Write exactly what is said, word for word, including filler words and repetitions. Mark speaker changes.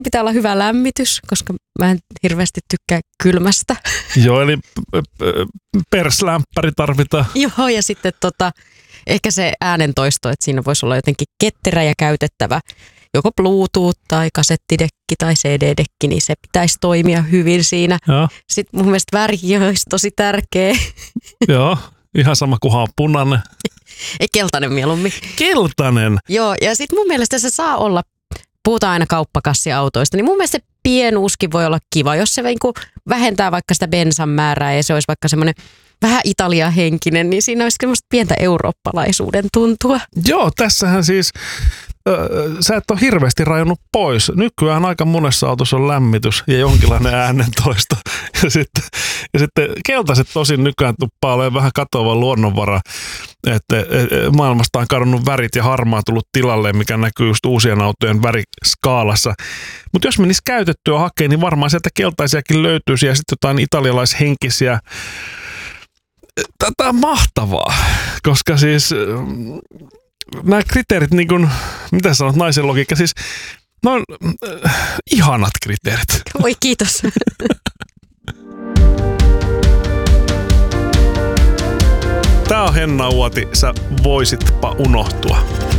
Speaker 1: pitää olla hyvä lämmitys, koska mä en hirveästi tykkää kylmästä.
Speaker 2: Joo, eli perslämppäri tarvitaan.
Speaker 1: Joo, ja sitten tota, ehkä se äänentoisto, että siinä voisi olla jotenkin ketterä ja käytettävä joko Bluetooth tai kasettidekki tai C D-dekki, niin se pitäisi toimia hyvin siinä.
Speaker 2: Joo.
Speaker 1: Sitten mun mielestä väri olisi tosi tärkeä.
Speaker 2: Joo, ihan sama kunhan on punainen.
Speaker 1: Ei, keltainen mieluummin.
Speaker 2: Keltainen?
Speaker 1: Joo, ja sitten mun mielestä se saa olla, puhutaan aina kauppakassiautoista, niin mun mielestä se pienuuskin voi olla kiva, jos se niinku vähentää vaikka sitä bensan määrää ja se olisi vaikka semmoinen vähän Italia-henkinen, niin siinä olisi semmoista pientä eurooppalaisuuden tuntua.
Speaker 2: Joo, tässähän siis Öö, sä et ole hirveästi rajannut pois. Nykyään aika monessa autossa on lämmitys ja jonkinlainen äänentoisto. Ja sitten, ja sitten keltaiset tosin nykyään tuppaa olemaan vähän katoava luonnonvara. Että maailmasta on kadonnut värit ja harmaa tullut tilalle, mikä näkyy just uusien autojen väriskaalassa. Mutta jos menisi käytettyä hakeen, niin varmaan sieltä keltaisiakin löytyisi ja sitten jotain italialaishenkisiä. Tätä on mahtavaa, koska siis nämä kriteerit, niin kuin, mitä sanot, naisen logiikka, siis ne on äh, ihanat kriteerit.
Speaker 1: Oi, kiitos.
Speaker 2: Tää on Henna Uoti, sä voisitpa unohtua.